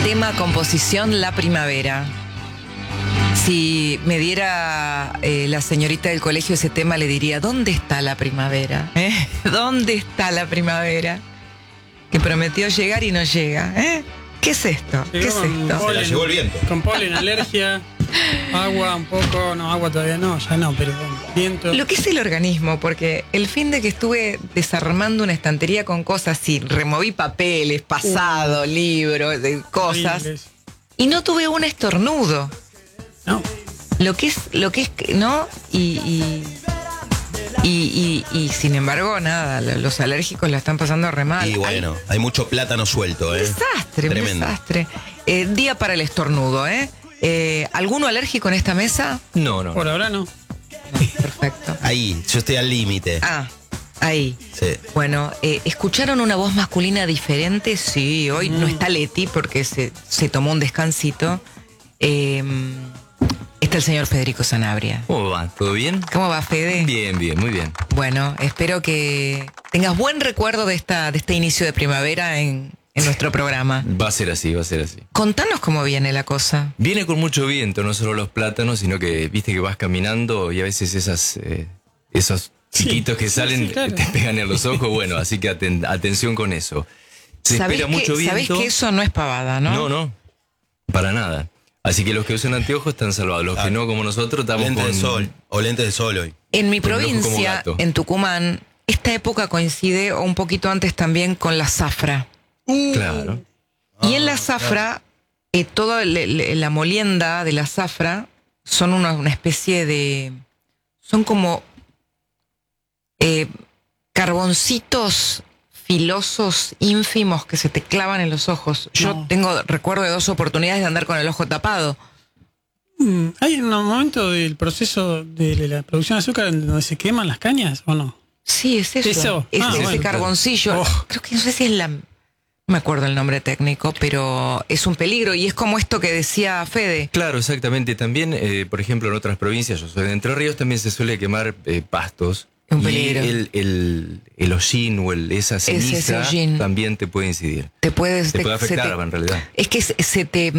Tema, composición, La Primavera. Si me diera la señorita del colegio ese tema, le diría, ¿dónde está la primavera? ¿Dónde está la primavera? Que prometió llegar y no llega. ¿Qué es esto? ¿Qué es esto? Se la llevó el viento. Con polen, alergia, agua un poco, no, agua todavía no, ya no, pero viento. Lo que es el organismo, porque el fin de que estuve desarmando una estantería con cosas y removí papeles, pasado, libros, cosas, Horribles. y no tuve un estornudo. No. Lo que es, ¿no? Y sin embargo, nada, los alérgicos la están pasando re mal. Y bueno, hay mucho plátano suelto, Un desastre, Tremendo. un desastre. Día para el estornudo, ¿Alguno alérgico en esta mesa? No. Por ahora no. Perfecto. Ahí, yo estoy al límite. Ahí. Sí. Bueno, ¿escucharon una voz masculina diferente? Sí, hoy no está Leti porque se tomó un descansito. Está el señor Federico Sanabria. ¿Cómo va? ¿Todo bien? ¿Cómo va, Fede? Bien, muy bien. Bueno, espero que tengas buen recuerdo de este inicio de primavera en nuestro programa. Va a ser así. Contanos cómo viene la cosa. Viene con mucho viento, no solo los plátanos, sino que viste que vas caminando y a veces esos chiquitos que salen claro. te pegan en los ojos. Bueno, así que atención con eso. Se espera mucho viento. Sabés que eso no es pavada, ¿no? No, para nada. Así que los que usan anteojos están salvados. Los que no, como nosotros, estamos Lentes con de sol, o lentes de sol hoy. En mi con el ojo como provincia, gato. en Tucumán, esta época coincide, o un poquito antes también, con la zafra. Claro. Y en la zafra, toda la molienda de la zafra son una especie de... Son como carboncitos filosos, ínfimos, que se te clavan en los ojos. Yo No. tengo recuerdo de 2 oportunidades de andar con el ojo tapado. ¿Hay un momento del proceso de la producción de azúcar donde se queman las cañas o no? Sí, es eso. Eso. Es Ah, ese bueno. carboncillo. Oh. Creo que no sé si es no me acuerdo el nombre técnico, pero es un peligro y es como esto que decía Fede. Claro, exactamente. También, por ejemplo, en otras provincias, yo soy de Entre Ríos, también se suele quemar pastos. Un y peligro. el hollín o esa ceniza hollín. también te puede incidir. Te puedes... Te puede afectar, en realidad. Es que se te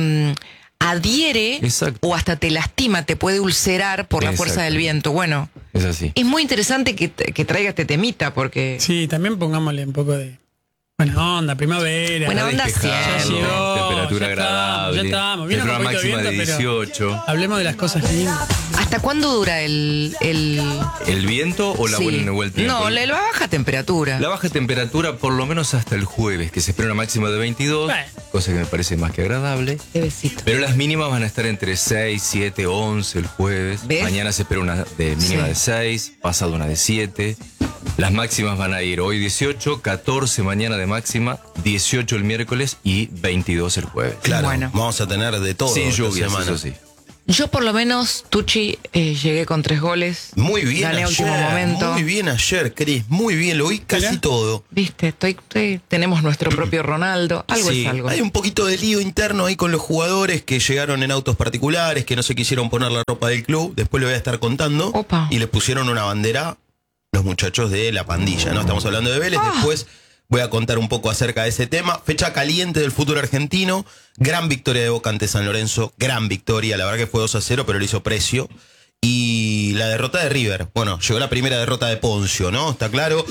adhiere Exacto. o hasta te lastima, te puede ulcerar por la fuerza Exacto. del viento. Bueno, Es así. es muy interesante que traiga este temita porque... Sí, también pongámosle un poco de buena onda, primavera. Buena onda Despejado, siempre. Ya llegó, temperatura ya agradable. ya estamos. Viene Temperatura un poquito de máxima de viento, 18. Hablemos de las cosas lindas. ¿Hasta cuándo dura el ¿El viento o la sí. buena o el tiempo? No, la baja temperatura. La baja temperatura por lo menos hasta el jueves, que se espera una máxima de 22, Bueno. cosa que me parece más que agradable. Qué besito. Pero las mínimas van a estar entre 6, 7, 11 el jueves. ¿Ves? Mañana se espera una de mínima Sí. de 6, pasado una de 7. Las máximas van a ir hoy 18, 14 mañana de máxima, 18 el miércoles y 22 el jueves. Claro, Bueno. vamos a tener de todo. Sin esta lluvias, semana. eso sí. Yo por lo menos, Tucci, llegué con 3 goles. Muy bien Gané a ayer, último momento. muy bien ayer, Cris, muy bien, lo vi casi Mirá. todo. Viste, tenemos nuestro propio Ronaldo. Algo Sí, es algo. hay un poquito de lío interno ahí con los jugadores que llegaron en autos particulares, que no se quisieron poner la ropa del club, después lo voy a estar contando. Opa. Y le pusieron una bandera los muchachos de la pandilla, ¿no? Estamos hablando de Vélez, después voy a contar un poco acerca de ese tema. Fecha caliente del fútbol argentino, gran victoria de Boca ante San Lorenzo, gran victoria, la verdad que fue 2-0, pero le hizo precio. Y la derrota de River, bueno, llegó la primera derrota de Poncio, ¿no? Está claro.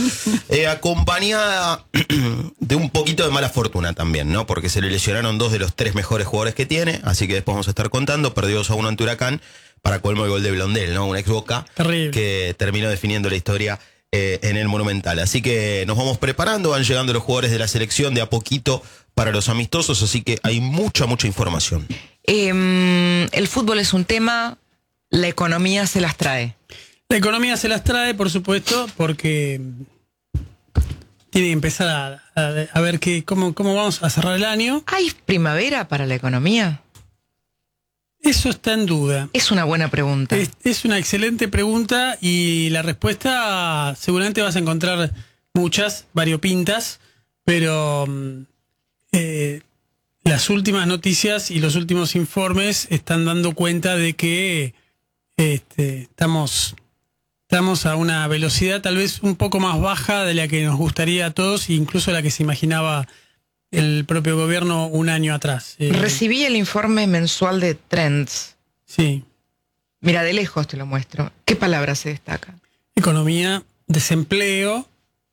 Acompañada de un poquito de mala fortuna también, ¿no? Porque se le lesionaron 2 de los 3 mejores jugadores que tiene, así que después vamos a estar contando. Perdió 2-1 ante Huracán, para colmo el gol de Blondel, ¿no? Un ex Boca Terrible. que terminó definiendo la historia en el Monumental. Así que nos vamos preparando, van llegando los jugadores de la selección de a poquito para los amistosos, así que hay mucha información. El fútbol es un tema, la economía se las trae. La economía se las trae, por supuesto, porque tiene que empezar a ver cómo vamos a cerrar el año. ¿Hay primavera para la economía? Eso está en duda. Es una buena pregunta. Es una excelente pregunta y la respuesta seguramente vas a encontrar muchas, variopintas, pero las últimas noticias y los últimos informes están dando cuenta de que estamos a una velocidad tal vez un poco más baja de la que nos gustaría a todos e incluso la que se imaginaba el propio gobierno un año atrás. Recibí el informe mensual de Trends. Sí. Mira, de lejos te lo muestro. ¿Qué palabras se destacan? Economía, desempleo,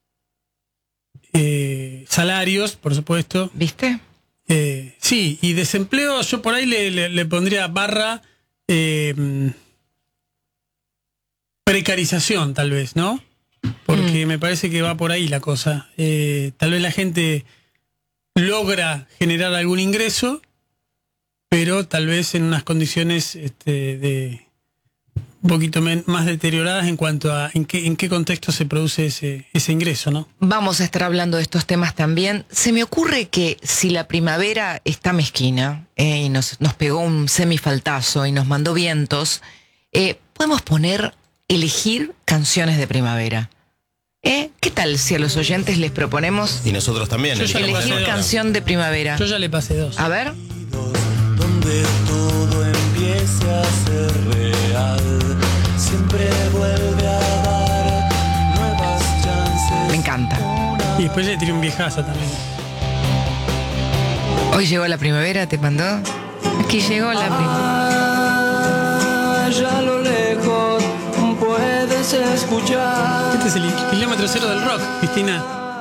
salarios, por supuesto. ¿Viste? Sí, y desempleo yo por ahí le pondría barra precarización, tal vez, ¿no? Porque me parece que va por ahí la cosa. Tal vez la gente logra generar algún ingreso, pero tal vez en unas condiciones de un poquito más deterioradas en cuanto a en qué contexto se produce ese ingreso, ¿no? Vamos a estar hablando de estos temas también. Se me ocurre que si la primavera está mezquina y nos pegó un semifaltazo y nos mandó vientos, podemos elegir canciones de primavera. ¿Qué tal si a los oyentes les proponemos Y nosotros también. Yo ya le elegir pasé canción de primavera? Yo ya le pasé 2. A ver. Donde todo empiece a ser real, siempre vuelve a dar nuevas chances. Me encanta. Y después le tiré un viejazo también. Hoy llegó la primavera, ¿te mandó? Aquí llegó la primavera. Allá a lo lejos puedes escuchar. Este es el kilómetro cero del rock, Cristina.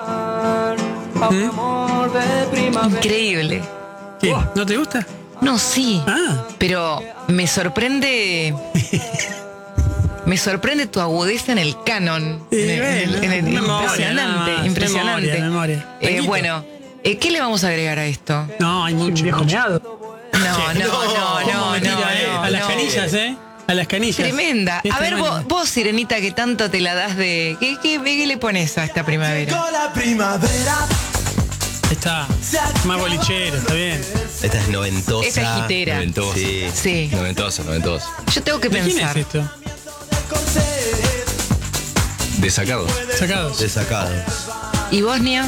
Amor de primavera. Increíble. ¿Qué? ¿No te gusta? No, sí. Ah, Pero me sorprende. Me sorprende tu agudeza en el canon. Impresionante, impresionante. Memoria. Bueno, ¿qué le vamos a agregar a esto? No, hay mucho. No, A las canillas, ¿eh? A las canillas. Tremenda. Es A ver, tremenda. vos, Sirenita, que tanto te la das de. ¿Qué le pones a esta primavera? Llegó la primavera. Está más bolichero, está bien. Esta es noventosa. Esta es hitera. Noventosa. Sí. Sí. Noventosa. Yo tengo que ¿De quién es pensar. esto? Desacado. Sacados. Desacados. ¿Y Bosnia?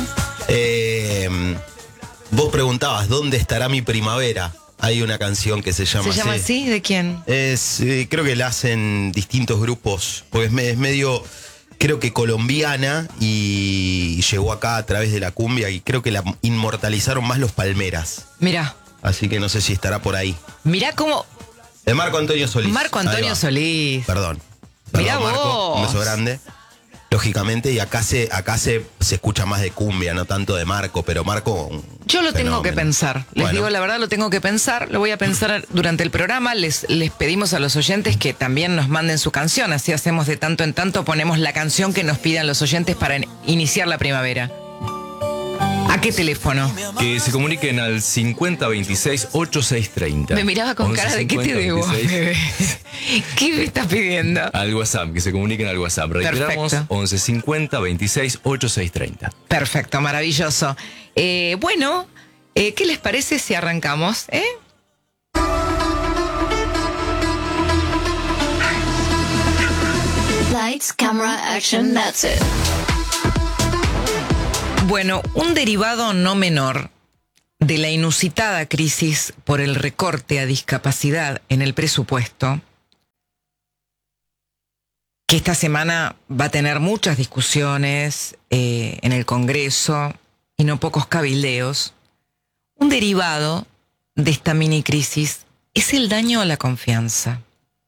Vos preguntabas, ¿dónde estará mi primavera? Hay una canción que se llama ¿Se llama así? ¿De quién? Creo que la hacen distintos grupos, porque es medio, creo que colombiana, y llegó acá a través de la cumbia, y creo que la inmortalizaron más los Palmeras. Mirá. Así que no sé si estará por ahí. Mirá cómo. De Marco Antonio Solís. Marco Ahí Antonio va. Solís. Perdón. Mirá Marco, vos. un beso grande. Lógicamente, y acá se escucha más de cumbia, no tanto de Marco, pero Marco. Yo lo tengo que fenómeno. pensar. Les Bueno. digo la verdad, lo tengo que pensar. Lo voy a pensar durante el programa. Les pedimos a los oyentes que también nos manden su canción. Así hacemos de tanto en tanto, ponemos la canción que nos pidan los oyentes para iniciar la primavera. ¿A qué teléfono? Que se comuniquen al 5026-8630. Me miraba con cara de ¿qué te debo? ¿Qué me estás pidiendo? Al WhatsApp, que se comuniquen al WhatsApp. Reiteramos, Perfecto. 1150-26-8630. Perfecto, maravilloso. Bueno, ¿qué les parece si arrancamos? Lights, camera, action, that's it. Bueno, un derivado no menor de la inusitada crisis por el recorte a discapacidad en el presupuesto, que esta semana va a tener muchas discusiones en el Congreso y no pocos cabildeos, un derivado de esta mini crisis es el daño a la confianza.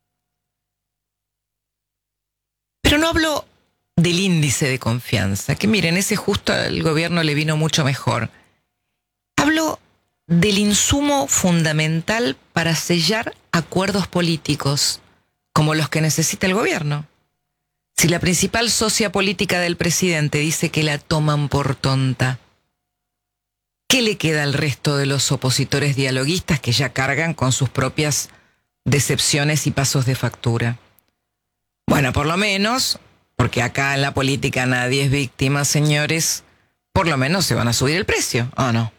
Pero no hablo del índice de confianza, que miren, ese justo al gobierno le vino mucho mejor. Hablo del insumo fundamental para sellar acuerdos políticos, como los que necesita el gobierno. Si la principal socia política del presidente dice que la toman por tonta, ¿qué le queda al resto de los opositores dialoguistas que ya cargan con sus propias decepciones y pasos de factura? Bueno, por lo menos, porque acá en la política nadie es víctima, señores, por lo menos se van a subir el precio, ¿o no?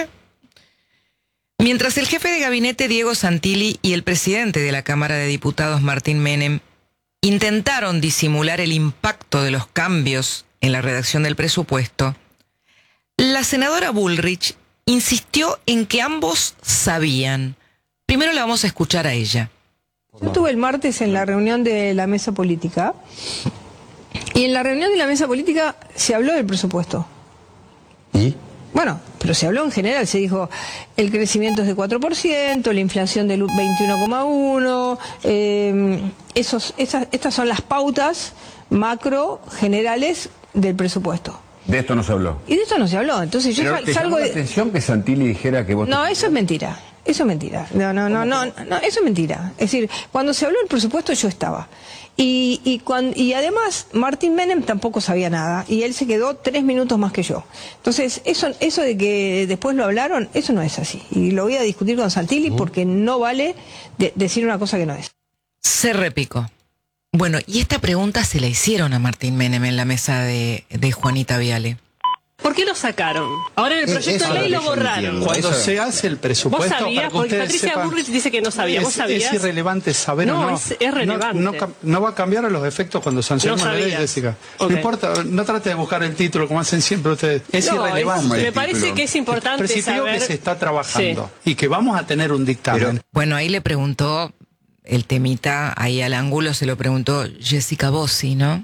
Mientras el jefe de gabinete Diego Santilli y el presidente de la Cámara de Diputados Martín Menem intentaron disimular el impacto de los cambios en la redacción del presupuesto, la senadora Bullrich insistió en que ambos sabían. Primero la vamos a escuchar a ella. Yo estuve el martes en la reunión de la mesa política y en la reunión de la mesa política se habló del presupuesto. ¿Y? Bueno, pero se habló en general, se dijo el crecimiento es de 4%, la inflación del 21,1%, estas son las pautas macro generales del presupuesto. De esto no se habló. Y de esto no se habló, entonces yo ¿Pero te salgo llamó la de... atención que Santilli dijera que vos... No, eso es mentira. Eso es mentira. No, eso es mentira. Es decir, cuando se habló del presupuesto yo estaba. Y además Martín Menem tampoco sabía nada y él se quedó 3 minutos más que yo. Entonces, eso de que después lo hablaron, eso no es así. Y lo voy a discutir con Santilli porque no vale decir una cosa que no es. Se repicó. Bueno, y esta pregunta se la hicieron a Martín Menem en la mesa de Juanita Viale. ¿Por qué lo sacaron? Ahora en el proyecto de ley lo borraron. Cuando se hace el presupuesto, ¿Vos sabías? Porque Patricia Bullrich dice que no sabía. ¿Vos sabías? Es irrelevante saber o no. Es relevante. No va a cambiar a los efectos cuando sancionemos la ley, Jessica. Okay. No importa, no trate de buscar el título como hacen siempre ustedes. Es irrelevante. Me parece que es importante saber que se está trabajando y que vamos a tener un dictamen. Bueno, ahí le preguntó el temita, ahí al ángulo se lo preguntó Jessica Bossi, ¿no?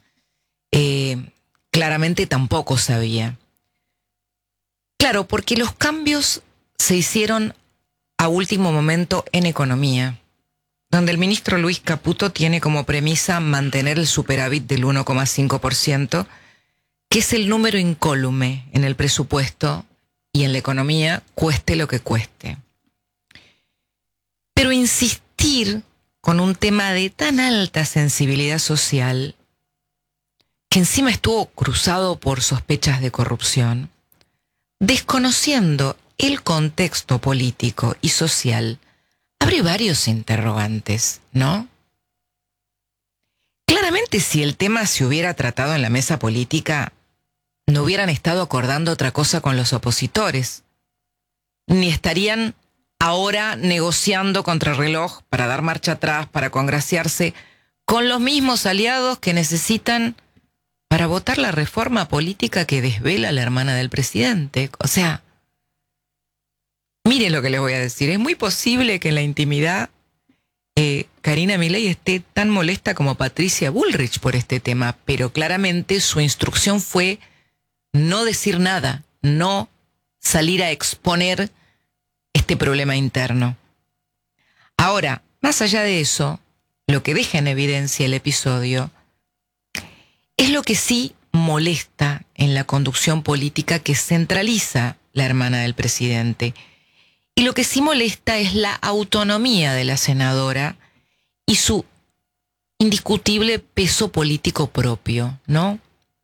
Claramente tampoco sabía. Claro, porque los cambios se hicieron a último momento en economía, donde el ministro Luis Caputo tiene como premisa mantener el superávit del 1,5%, que es el número incólume en el presupuesto y en la economía, cueste lo que cueste. Pero insistir con un tema de tan alta sensibilidad social, que encima estuvo cruzado por sospechas de corrupción, desconociendo el contexto político y social, abre varios interrogantes, ¿no? Claramente, si el tema se hubiera tratado en la mesa política, no hubieran estado acordando otra cosa con los opositores, ni estarían ahora negociando contra el reloj para dar marcha atrás, para congraciarse con los mismos aliados que necesitan para votar la reforma política que desvela a la hermana del presidente. O sea, mire lo que les voy a decir. Es muy posible que en la intimidad Karina Milei esté tan molesta como Patricia Bullrich por este tema, pero claramente su instrucción fue no decir nada, no salir a exponer este problema interno. Ahora, más allá de eso, lo que deja en evidencia el episodio es lo que sí molesta en la conducción política que centraliza la hermana del presidente. Y lo que sí molesta es la autonomía de la senadora y su indiscutible peso político propio, ¿no?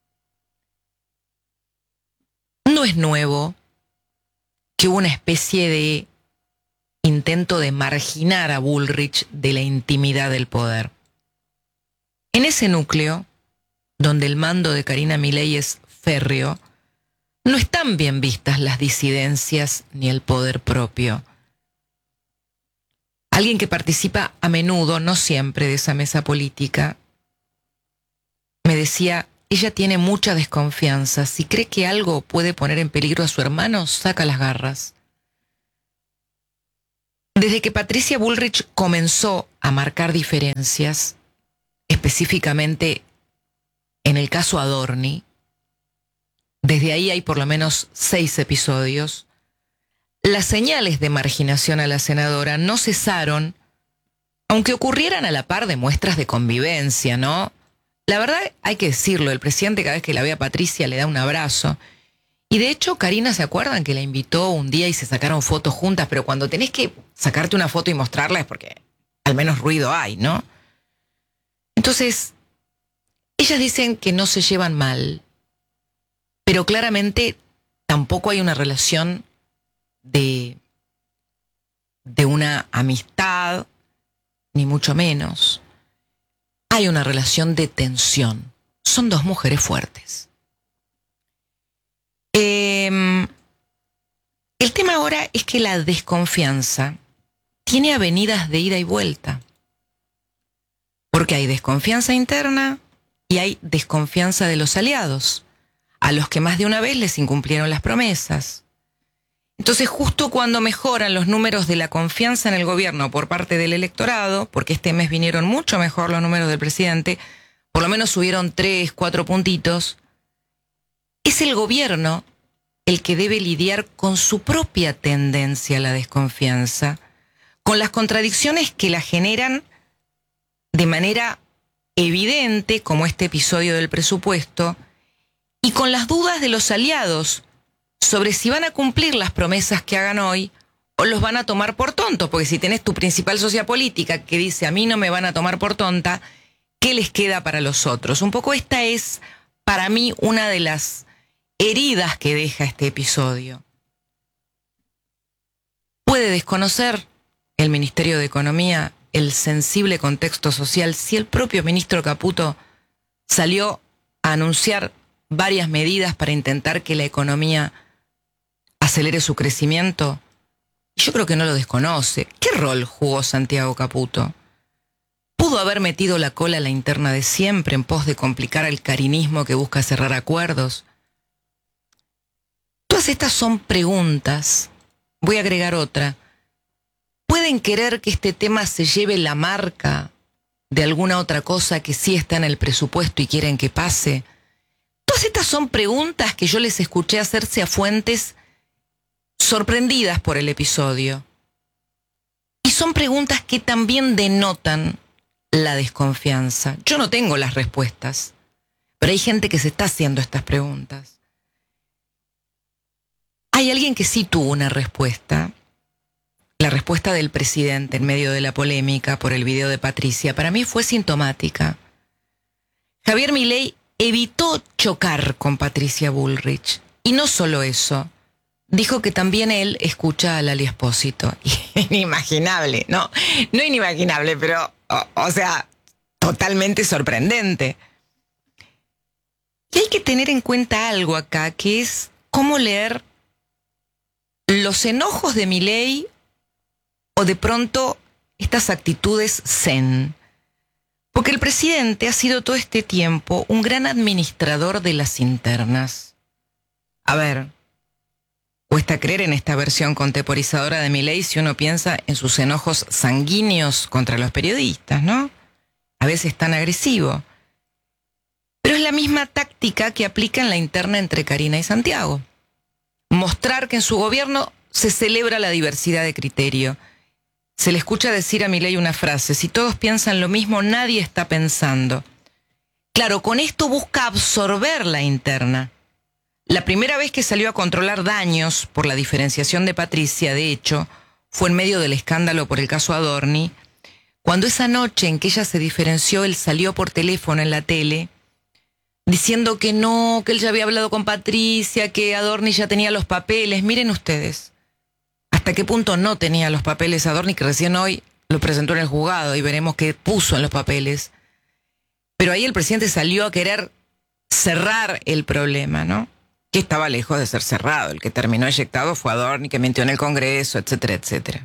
No es nuevo que hubo una especie de intento de marginar a Bullrich de la intimidad del poder. En ese núcleo, donde el mando de Karina Milei es férreo, no están bien vistas las disidencias ni el poder propio. Alguien que participa a menudo, no siempre, de esa mesa política, me decía, ella tiene mucha desconfianza. Si cree que algo puede poner en peligro a su hermano, saca las garras. Desde que Patricia Bullrich comenzó a marcar diferencias, específicamente en el caso Adorni, desde ahí hay por lo menos 6 episodios, las señales de marginación a la senadora no cesaron, aunque ocurrieran a la par de muestras de convivencia, ¿no? La verdad, hay que decirlo, el presidente cada vez que la ve a Patricia le da un abrazo. Y de hecho, Karina, ¿se acuerdan que la invitó un día y se sacaron fotos juntas? Pero cuando tenés que sacarte una foto y mostrarla es porque al menos ruido hay, ¿no? Entonces, ellas dicen que no se llevan mal, pero claramente tampoco hay una relación de una amistad, ni mucho menos. Hay una relación de tensión. Son 2 mujeres fuertes. El tema ahora es que la desconfianza tiene avenidas de ida y vuelta. Porque hay desconfianza interna y hay desconfianza de los aliados, a los que más de una vez les incumplieron las promesas. Entonces, justo cuando mejoran los números de la confianza en el gobierno por parte del electorado, porque este mes vinieron mucho mejor los números del presidente, por lo menos subieron 3, 4 puntitos, es el gobierno el que debe lidiar con su propia tendencia a la desconfianza, con las contradicciones que la generan de manera evidente, como este episodio del presupuesto, y con las dudas de los aliados sobre si van a cumplir las promesas que hagan hoy o los van a tomar por tontos, porque si tenés tu principal socia política que dice a mí no me van a tomar por tonta, ¿qué les queda para los otros? Un poco esta es para mí una de las heridas que deja este episodio. ¿Puede desconocer el Ministerio de Economía el sensible contexto social si el propio ministro Caputo salió a anunciar varias medidas para intentar que la economía acelere su crecimiento? Yo creo que no lo desconoce. ¿Qué rol jugó Santiago Caputo? ¿Pudo haber metido la cola a la interna de siempre en pos de complicar al carinismo que busca cerrar acuerdos? Todas estas son preguntas. Voy a agregar otra. ¿Pueden querer que este tema se lleve la marca de alguna otra cosa que sí está en el presupuesto y quieren que pase? Todas estas son preguntas que yo les escuché hacerse a fuentes sorprendidas por el episodio. Y son preguntas que también denotan la desconfianza. Yo no tengo las respuestas, pero hay gente que se está haciendo estas preguntas. Hay alguien que sí tuvo una respuesta. La respuesta del presidente en medio de la polémica por el video de Patricia, para mí fue sintomática. Javier Milei evitó chocar con Patricia Bullrich. Y no solo eso, dijo que también él escucha a Lali Espósito. Inimaginable, no inimaginable, pero, o sea, totalmente sorprendente. Y hay que tener en cuenta algo acá, que es cómo leer los enojos de Milei o de pronto estas actitudes zen. Porque el presidente ha sido todo este tiempo un gran administrador de las internas. A ver, cuesta creer en esta versión contemporizadora de Milei si uno piensa en sus enojos sanguíneos contra los periodistas, ¿no? A veces tan agresivo. Pero es la misma táctica que aplica en la interna entre Karina y Santiago. Mostrar que en su gobierno se celebra la diversidad de criterio. Se le escucha decir a Milei una frase: si todos piensan lo mismo, nadie está pensando. Claro, con esto busca absorber la interna. La primera vez que salió a controlar daños por la diferenciación de Patricia, de hecho, fue en medio del escándalo por el caso Adorni, cuando esa noche en que ella se diferenció, él salió por teléfono en la tele, diciendo que no, que él ya había hablado con Patricia, que Adorni ya tenía los papeles. Miren ustedes hasta qué punto no tenía los papeles Adorni, que recién hoy lo presentó en el juzgado y veremos qué puso en los papeles. Pero ahí el presidente salió a querer cerrar el problema, ¿no? Que estaba lejos de ser cerrado. El que terminó eyectado fue Adorni, que mintió en el Congreso, etcétera, etcétera.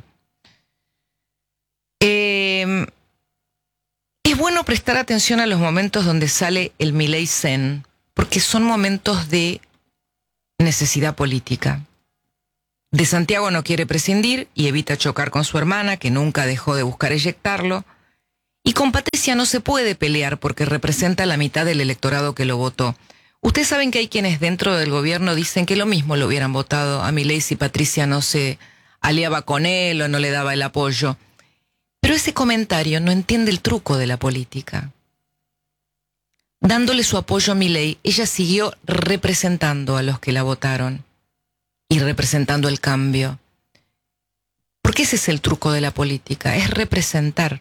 Es bueno prestar atención a los momentos donde sale el Milei Zen, porque son momentos de necesidad política. De Santiago no quiere prescindir y evita chocar con su hermana, que nunca dejó de buscar eyectarlo. Y con Patricia no se puede pelear porque representa la mitad del electorado que lo votó. Ustedes saben que hay quienes dentro del gobierno dicen que lo mismo lo hubieran votado a Milei si Patricia no se aliaba con él o no le daba el apoyo. Pero ese comentario no entiende el truco de la política. Dándole su apoyo a Milei, ella siguió representando a los que la votaron y representando el cambio. Porque ese es el truco de la política, es representar.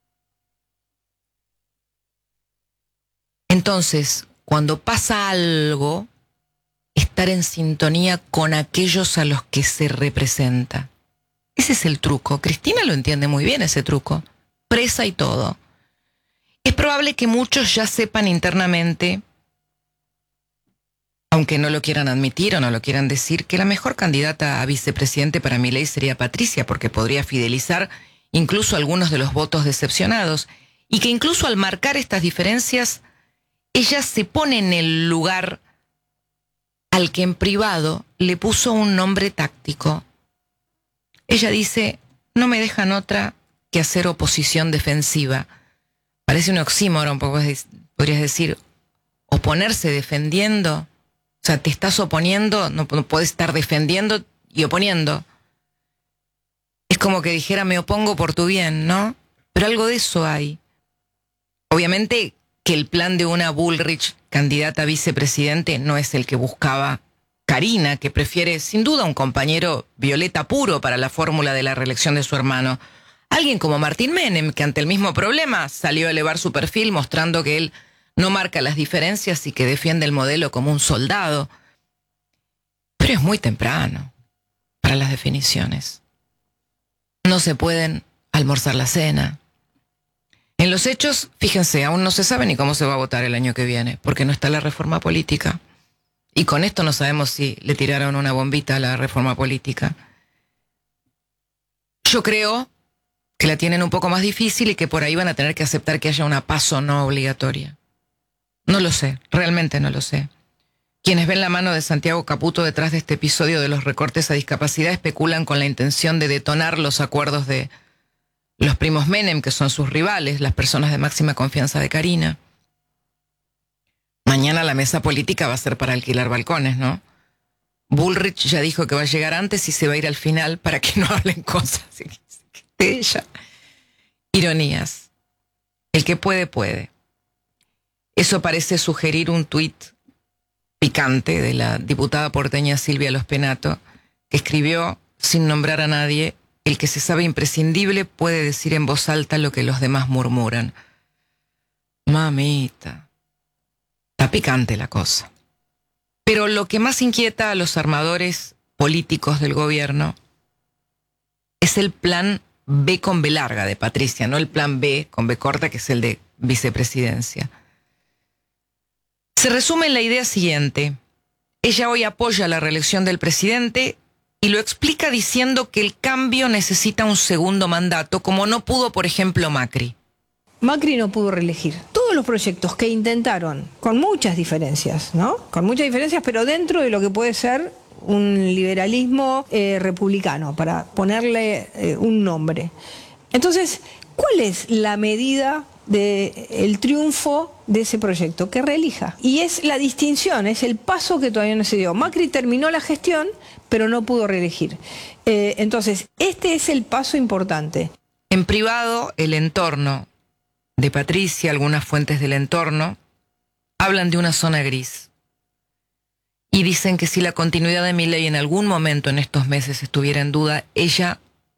Entonces, cuando pasa algo, estar en sintonía con aquellos a los que se representa. Ese es el truco. Cristina lo entiende muy bien, ese truco. Presa y todo. Es probable que muchos ya sepan internamente, aunque no lo quieran admitir o no lo quieran decir, que la mejor candidata a vicepresidente para Milei sería Patricia, porque podría fidelizar incluso algunos de los votos decepcionados, y que incluso al marcar estas diferencias, ella se pone en el lugar al que en privado le puso un nombre táctico. Ella dice: no me dejan otra que hacer oposición defensiva. Parece un oxímoron, podrías decir, oponerse defendiendo. O sea, te estás oponiendo, no podés estar defendiendo y oponiendo. Es como que dijera, me opongo por tu bien, ¿no? Pero algo de eso hay. Obviamente que el plan de una Bullrich candidata a vicepresidente no es el que buscaba Karina, que prefiere sin duda un compañero violeta puro para la fórmula de la reelección de su hermano. Alguien como Martín Menem, que ante el mismo problema salió a elevar su perfil mostrando que él no marca las diferencias y que defiende el modelo como un soldado. Pero es muy temprano para las definiciones. No se pueden almorzar la cena. En los hechos, fíjense, aún no se sabe ni cómo se va a votar el año que viene, porque no está la reforma política. Y con esto no sabemos si le tiraron una bombita a la reforma política. Yo creo que la tienen un poco más difícil y que por ahí van a tener que aceptar que haya una PASO no obligatoria. No lo sé, realmente no lo sé. Quienes ven la mano de Santiago Caputo detrás de este episodio de los recortes a discapacidad especulan con la intención de detonar los acuerdos de los primos Menem, que son sus rivales, las personas de máxima confianza de Karina. Mañana la mesa política va a ser para alquilar balcones, ¿no? Bullrich ya dijo que va a llegar antes y se va a ir al final para que no hablen cosas de ella. Ironías. El que puede, puede. Eso parece sugerir un tuit picante de la diputada porteña Silvia Lospenato, que escribió, sin nombrar a nadie, el que se sabe imprescindible puede decir en voz alta lo que los demás murmuran. Mamita. Está picante la cosa. Pero lo que más inquieta a los armadores políticos del gobierno es el plan B con B larga de Patricia, no el plan B con B corta, que es el de vicepresidencia. Se resume en la idea siguiente. Ella hoy apoya la reelección del presidente y lo explica diciendo que el cambio necesita un segundo mandato, como no pudo, por ejemplo, Macri. Macri no pudo reelegir. Todos los proyectos que intentaron, con muchas diferencias, ¿no? Con muchas diferencias, pero dentro de lo que puede ser un liberalismo republicano, para ponerle un nombre. Entonces, ¿cuál es la medida del triunfo de ese proyecto? Que reelija. Y es la distinción, es el paso que todavía no se dio. Macri terminó la gestión, pero no pudo reelegir. Entonces, este es el paso importante. En privado, el entorno de Patricia, algunas fuentes del entorno, hablan de una zona gris. Y dicen que si la continuidad de Milei en algún momento en estos meses estuviera en duda, ella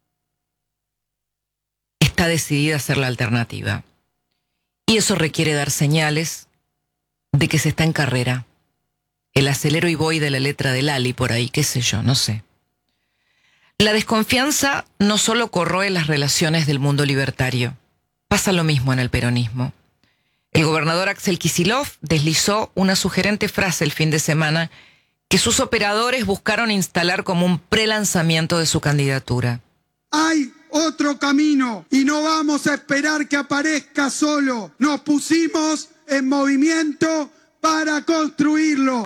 está decidida a ser la alternativa. Y eso requiere dar señales de que se está en carrera. El acelero y voy de la letra del Ali por ahí, qué sé yo, no sé. La desconfianza no solo corroe las relaciones del mundo libertario. Pasa lo mismo en el peronismo. El gobernador Axel Kicillof deslizó una sugerente frase el fin de semana que sus operadores buscaron instalar como un prelanzamiento de su candidatura. Hay otro camino y no vamos a esperar que aparezca solo. Nos pusimos en movimiento para construirlo.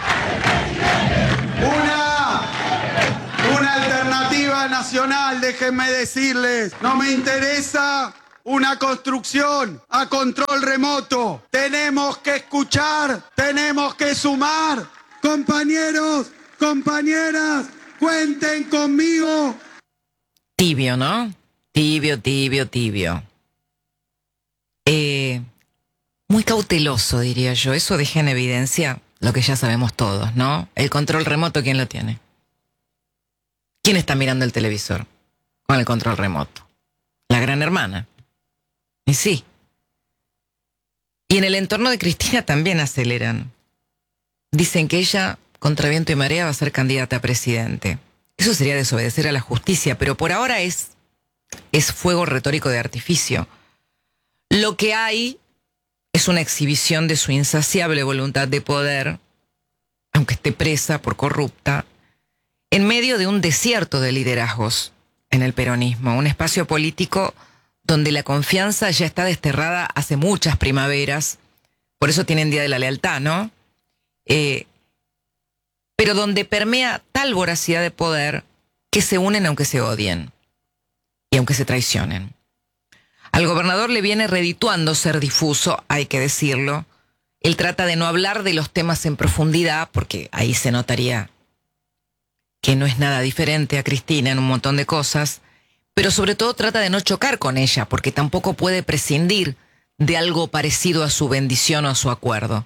Una alternativa nacional, déjenme decirles. No me interesa una construcción a control remoto. Tenemos que escuchar, tenemos que sumar. Compañeros, compañeras, cuenten conmigo. Tibio, ¿no? Tibio. Muy cauteloso, diría yo. Eso deja en evidencia lo que ya sabemos todos, ¿no? El control remoto, ¿quién lo tiene? ¿Quién está mirando el televisor con el control remoto? La gran hermana. Y sí. Y en el entorno de Cristina también aceleran. Dicen que ella, contra viento y marea, va a ser candidata a presidente. Eso sería desobedecer a la justicia, pero por ahora es fuego retórico de artificio. Lo que hay es una exhibición de su insaciable voluntad de poder, aunque esté presa por corrupta, en medio de un desierto de liderazgos en el peronismo, un espacio político donde la confianza ya está desterrada hace muchas primaveras, por eso tienen Día de la Lealtad, ¿no? Pero donde permea tal voracidad de poder que se unen aunque se odien y aunque se traicionen. Al gobernador le viene redituando ser difuso, hay que decirlo, Él trata de no hablar de los temas en profundidad, porque ahí se notaría que no es nada diferente a Cristina en un montón de cosas, pero sobre todo trata de no chocar con ella, porque tampoco puede prescindir de algo parecido a su bendición o a su acuerdo.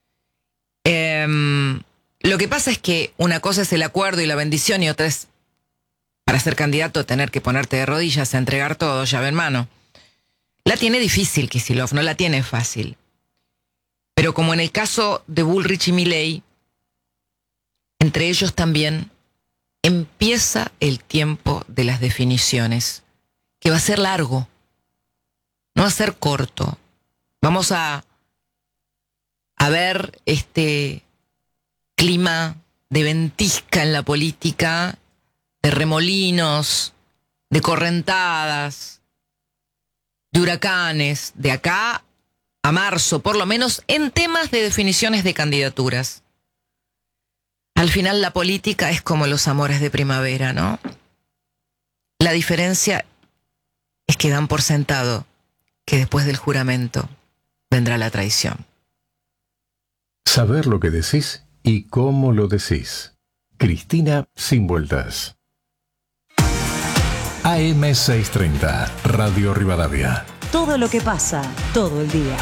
Lo que pasa es que una cosa es el acuerdo y la bendición y otra es, para ser candidato, tener que ponerte de rodillas a entregar todo, llave en mano. La tiene difícil Kicillof, no la tiene fácil. Pero como en el caso de Bullrich y Milei, entre ellos también empieza el tiempo de las definiciones, que va a ser largo, no va a ser corto. Vamos a ver este clima de ventisca en la política, de remolinos, de correntadas, de huracanes, de acá a marzo, por lo menos en temas de definiciones de candidaturas. Al final la política es como los amores de primavera, ¿no? La diferencia es que dan por sentado que después del juramento vendrá la traición. Saber lo que decís y cómo lo decís. Cristina Sin Vueltas. AM630, Radio Rivadavia. Todo lo que pasa, todo el día.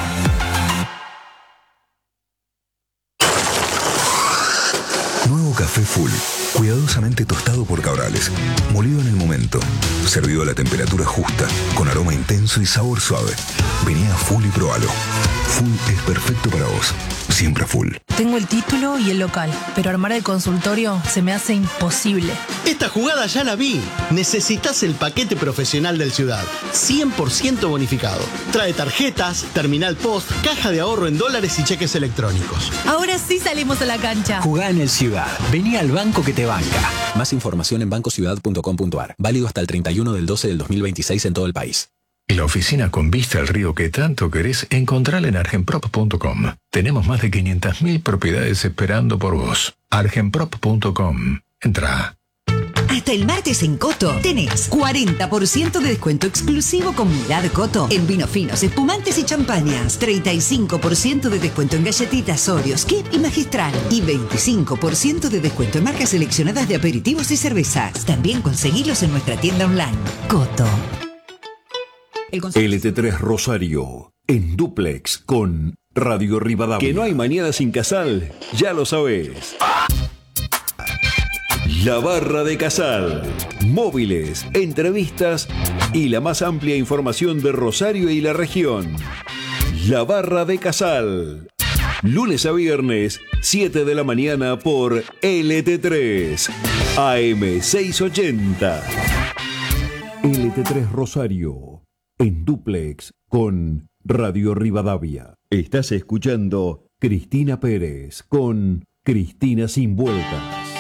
Nuevo café Full, cuidadosamente tostado por Cabrales, molido en el momento, servido a la temperatura justa, con aroma intenso y sabor suave. Vení a Full y probalo. Full es perfecto para vos, siempre Full. Tengo el título y el local, pero armar el consultorio se me hace imposible. Esta jugada ya la vi. Necesitas el paquete profesional del Ciudad, 100% bonificado. Trae tarjetas, terminal post, caja de ahorro en dólares y cheques electrónicos. Ahora sí salimos a la cancha. Jugá en el Ciudad. Vení al banco que te banca. Más información en bancociudad.com.ar. Válido hasta el 31/12/2026 en todo el país. La oficina con vista al río que tanto querés, encontrala en argenprop.com. Tenemos más de 500.000 propiedades esperando por vos. argenprop.com. Entrá. Hasta el martes en Coto tenés 40% de descuento exclusivo con Mirad Coto en vinos finos, espumantes y champañas. 35% de descuento en galletitas Oreos, Kip y Magistral. Y 25% de descuento en marcas seleccionadas de aperitivos y cervezas. También conseguilos en nuestra tienda online. Coto. LT3 Rosario, en dúplex con Radio Rivadavia. Que no hay mañana sin Casal, ya lo sabés. La Barra de Casal. Móviles, entrevistas y la más amplia información de Rosario y la región. La Barra de Casal. Lunes a viernes, 7 de la mañana por LT3. AM680. LT3 Rosario. En dúplex con Radio Rivadavia. Estás escuchando Cristina Pérez con Cristina Sin Vueltas.